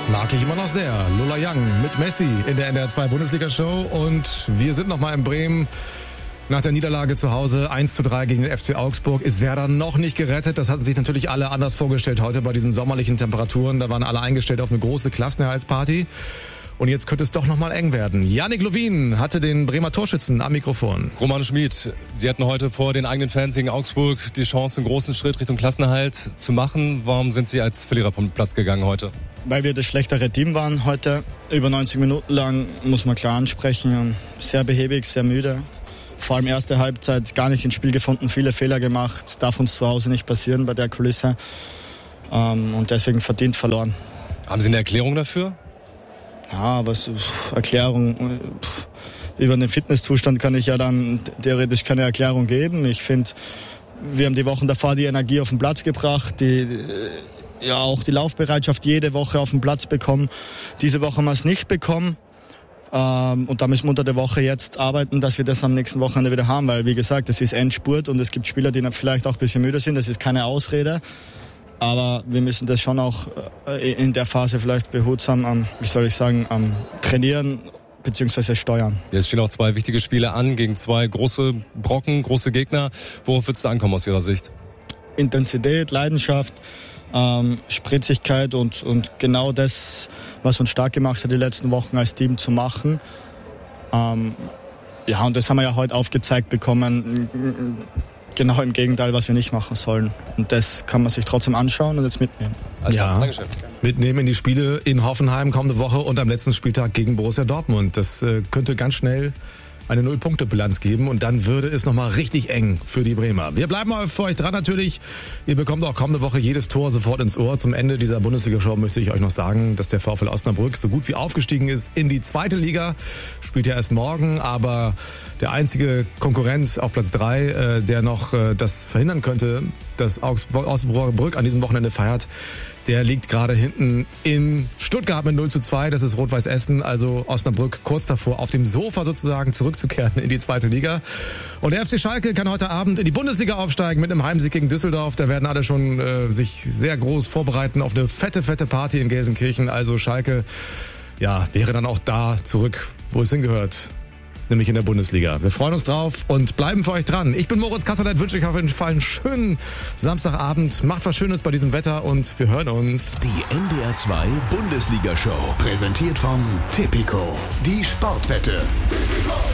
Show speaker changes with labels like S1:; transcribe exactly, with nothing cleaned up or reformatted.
S1: Mag ich immer noch sehr. Lola Young mit Messi in der N D R zwei Bundesliga-Show. Und wir sind nochmal in Bremen. Nach der Niederlage zu Hause eins zu drei gegen den F C Augsburg ist Werder noch nicht gerettet. Das hatten sich natürlich alle anders vorgestellt heute bei diesen sommerlichen Temperaturen. Da waren alle eingestellt auf eine große Klassenerhaltsparty. Und jetzt könnte es doch nochmal eng werden. Yannick Lovin hatte den Bremer Torschützen am Mikrofon.
S2: Romane Schmid, Sie hatten heute vor den eigenen Fans gegen Augsburg die Chance, einen großen Schritt Richtung Klassenerhalt zu machen. Warum sind Sie als Verlierer vom Platz gegangen heute?
S3: Weil wir das schlechtere Team waren heute. Über neunzig Minuten lang, muss man klar ansprechen. Sehr behäbig, sehr müde. Vor allem erste Halbzeit gar nicht ins Spiel gefunden, viele Fehler gemacht. Darf uns zu Hause nicht passieren bei der Kulisse. Und deswegen verdient verloren.
S2: Haben Sie eine Erklärung dafür?
S3: Ja, was Erklärung über den Fitnesszustand kann ich ja dann theoretisch keine Erklärung geben. Ich finde, wir haben die Wochen davor die Energie auf den Platz gebracht, die ja auch die Laufbereitschaft jede Woche auf den Platz bekommen. Diese Woche haben wir es nicht bekommen. Ähm, und da müssen wir unter der Woche jetzt arbeiten, dass wir das am nächsten Wochenende wieder haben, weil wie gesagt, es ist Endspurt und es gibt Spieler, die vielleicht auch ein bisschen müde sind. Das ist keine Ausrede. Aber wir müssen das schon auch in der Phase vielleicht behutsam am, wie soll ich sagen, am Trainieren bzw. steuern.
S2: Jetzt stehen auch zwei wichtige Spiele an gegen zwei große Brocken, große Gegner. Worauf wird es da ankommen aus Ihrer Sicht?
S3: Intensität, Leidenschaft, ähm, Spritzigkeit und, und genau das, was uns stark gemacht hat, die letzten Wochen als Team zu machen. Ähm, ja, und das haben wir ja heute aufgezeigt bekommen. Genau im Gegenteil, was wir nicht machen sollen. Und das kann man sich trotzdem anschauen und jetzt mitnehmen.
S1: Also, ja, Dankeschön. Mitnehmen in die Spiele in Hoffenheim kommende Woche und am letzten Spieltag gegen Borussia Dortmund. Das äh, könnte ganz schnell eine Null-Punkte-Bilanz geben und dann würde es nochmal richtig eng für die Bremer. Wir bleiben mal für euch dran natürlich. Ihr bekommt auch kommende Woche jedes Tor sofort ins Ohr. Zum Ende dieser Bundesliga-Show möchte ich euch noch sagen, dass der VfL Osnabrück so gut wie aufgestiegen ist in die zweite Liga. Spielt ja erst morgen, aber der einzige Konkurrent auf Platz drei, äh, der noch äh, das verhindern könnte, dass Osnabrück an diesem Wochenende feiert, der liegt gerade hinten in Stuttgart mit null zu zwei. Das ist Rot-Weiß Essen, also Osnabrück kurz davor, auf dem Sofa sozusagen zurückzukehren in die zweite Liga. Und der F C Schalke kann heute Abend in die Bundesliga aufsteigen mit einem Heimsieg gegen Düsseldorf. Da werden alle schon äh, sich sehr groß vorbereiten auf eine fette, fette Party in Gelsenkirchen. Also Schalke, ja, wäre dann auch da zurück, wo es hingehört. Nämlich in der Bundesliga. Wir freuen uns drauf und bleiben für euch dran. Ich bin Moritz Kasserlet, wünsche euch auf jeden Fall einen schönen Samstagabend. Macht was Schönes bei diesem Wetter und wir hören uns.
S4: Die N D R zwei Bundesliga-Show. Präsentiert von Tipico. Die Sportwette.